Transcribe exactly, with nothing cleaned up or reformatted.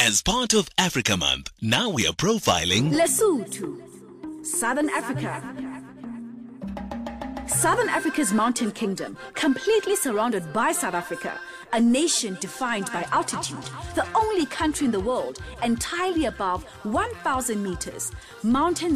As part of Africa Month, now we are profiling Lesotho, Southern Africa. Southern Africa's mountain kingdom, completely surrounded by South Africa, a nation defined by altitude, the only country in the world entirely above one thousand meters. Mountains